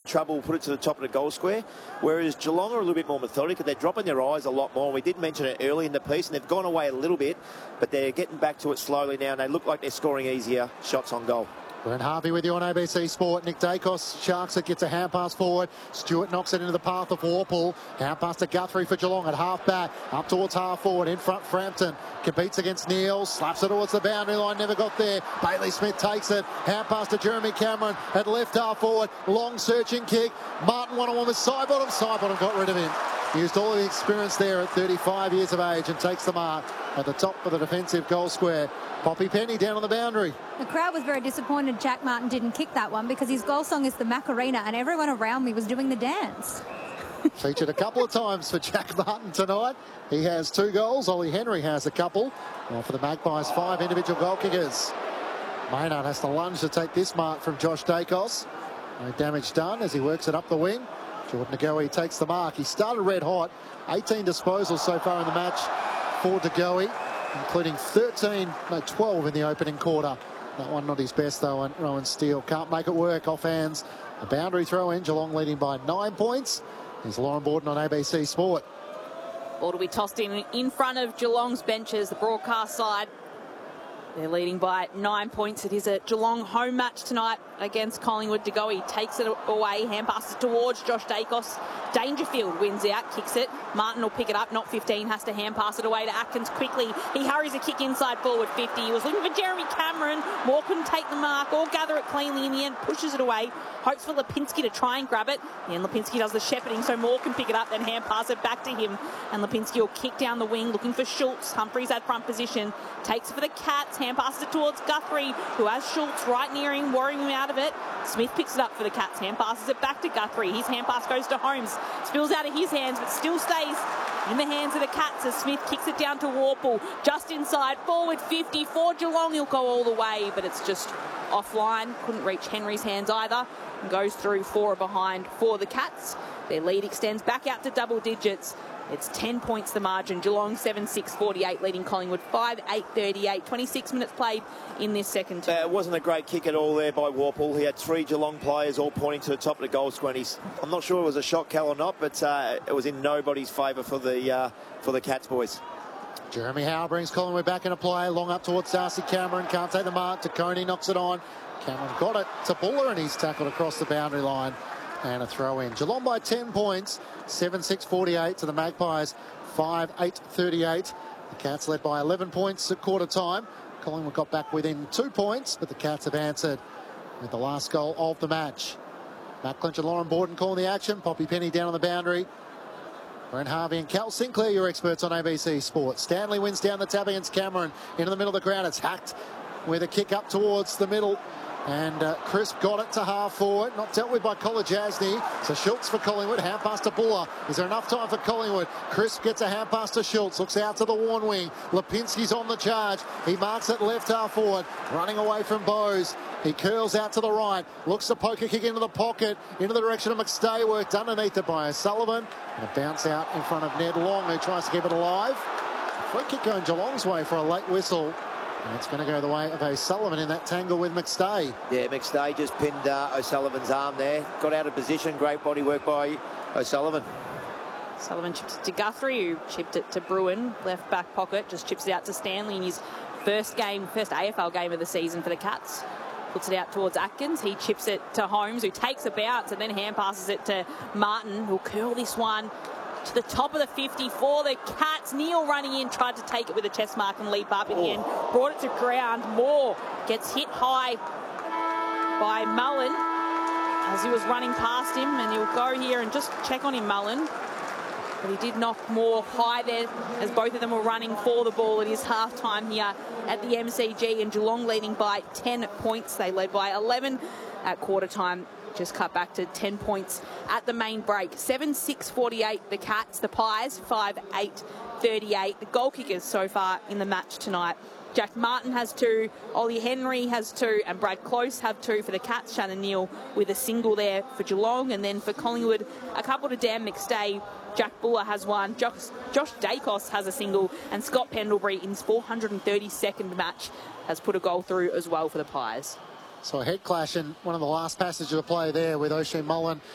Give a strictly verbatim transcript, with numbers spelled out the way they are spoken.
trouble, put it to the top of the goal square. Whereas Geelong are a little bit more methodical. They're dropping their eyes a lot more. We did mention it early in the piece, and they've gone away a little bit, but they're getting back to it slowly now, and they look like they're scoring easier shots on goal. Brent Harvey with you on A B C Sport. Nick Dacos, Sharks, it gets a hand pass forward. Stewart knocks it into the path of Warple. Hand pass to Guthrie for Geelong at half back. Up towards half forward. In front, Frampton competes against Neal. Slaps it towards the boundary line. Never got there. Bailey Smith takes it. Hand pass to Jeremy Cameron at left half forward. Long searching kick. Martin one-on-one with Sidebottom. Sidebottom got rid of him. Used all the experience there at thirty-five years of age and takes the mark at the top of the defensive goal square. Poppy Penny down on the boundary. The crowd was very disappointed Jack Martin didn't kick that one because his goal song is the Macarena and everyone around me was doing the dance. Featured a couple of times for Jack Martin tonight. He has two goals. Ollie Henry has a couple. Well, for the Magpies, five individual goal kickers. Maynard has to lunge to take this mark from Josh Dacos. No damage done as he works it up the wing. Jordan Degoe takes the mark. He started red hot. eighteen disposals so far in the match for Degoe, including thirteen, no, twelve in the opening quarter. That one not his best, though, and Rowan Steele can't make it work. Off hands, a boundary throw in. Geelong leading by nine points. Here's Lauren Borden on A B C Sport. Ball to be tossed in in front of Geelong's benches, the broadcast side. They're leading by nine points. It is a Geelong home match tonight against Collingwood. Degoe takes it away, hand passes towards Josh Dacos. Dangerfield wins out, kicks it. Martin will pick it up, not fifteen, has to hand pass it away to Atkins quickly. He hurries a kick inside forward fifty. He was looking for Jeremy Cameron. Moore couldn't take the mark or gather it cleanly in the end, pushes it away. Hopes for Lipinski to try and grab it. And Lipinski does the shepherding so Moore can pick it up, then hand pass it back to him. And Lipinski will kick down the wing, looking for Schultz. Humphries at front position. Takes it for the Cats, hand passes it towards Guthrie, who has Schultz right near him, worrying him out of it. Smith picks it up for the Cats, hand passes it back to Guthrie. His hand pass goes to Holmes. Spills out of his hands, but still stays in the hands of the Cats as Smith kicks it down to Warple. Just inside, forward fifty for Geelong. He'll go all the way, but it's just offline. Couldn't reach Henry's hands either. And goes through four behind for the Cats. Their lead extends back out to double digits. It's ten points the margin. Geelong seven six forty-eight leading Collingwood five eight thirty-eight. twenty-six minutes played in this second. Uh, it wasn't a great kick at all there by Warple. He had three Geelong players all pointing to the top of the goal square. He's, I'm not sure it was a shot, Cal, or not, but uh, it was in nobody's favour for the uh, for the Cats boys. Jeremy Howe brings Collingwood back into play. Long up towards Darcy Cameron. Can't take the mark. Coney knocks it on. Cameron got it to Buller and he's tackled across the boundary line. And a throw in. Geelong by ten points. seven six forty-eight to the Magpies. five eight thirty-eight. The Cats led by eleven points at quarter time. Collingwood got back within two points, but the Cats have answered with the last goal of the match. Matt Clinch and Lauren Borden calling the action. Poppy Penny down on the boundary. Brent Harvey and Cal Sinclair, your experts on A B C Sport. Stanley wins down the tap against Cameron. Into the middle of the ground. It's hacked with a kick up towards the middle. And uh, Crisp got it to half forward. Not dealt with by Kolajasny. So Schultz for Collingwood. Hand pass to Buller. Is there enough time for Collingwood? Crisp gets a hand pass to Schultz. Looks out to the Warn wing. Lipinski's on the charge. He marks it left half forward. Running away from Bowes. He curls out to the right. Looks to poke a kick into the pocket. Into the direction of McStay. Worked underneath it by O'Sullivan. And a bounce out in front of Ned Long, who tries to keep it alive. Free kick going Geelong's way for a late whistle. And it's going to go the way of O'Sullivan in that tangle with McStay. Yeah, McStay just pinned uh, O'Sullivan's arm there. Got out of position. Great body work by O'Sullivan. Sullivan chipped it to Guthrie, who chipped it to Bruin. Left back pocket, just chips it out to Stanley in his first game, first A F L game of the season for the Cats. Puts it out towards Atkins. He chips it to Holmes, who takes a bounce and then hand passes it to Martin, who'll curl this one to the top of the fifty for the Cats. Neal running in, tried to take it with a chest mark and leap up again. Oh. Brought it to ground. Moore gets hit high by Mullen as he was running past him, and he'll go here and just check on him, Mullen. But he did knock Moore high there as both of them were running for the ball. It is half-time here at the M C G, and Geelong leading by ten points. They led by eleven at quarter time. Just cut back to ten points at the main break. seven six forty-eight the Cats, the Pies five eight thirty-eight. The goal kickers so far in the match tonight. Jack Martin has two, Ollie Henry has two, and Brad Close have two for the Cats. Shannon Neal with a single there for Geelong, and then for Collingwood, a couple to Dan McStay. Jack Buller has one, Josh, Josh Dacos has a single, and Scott Pendlebury in his four hundred thirty-second match has put a goal through as well for the Pies. So a head clash in one of the last passages of play there with Oshie Mullen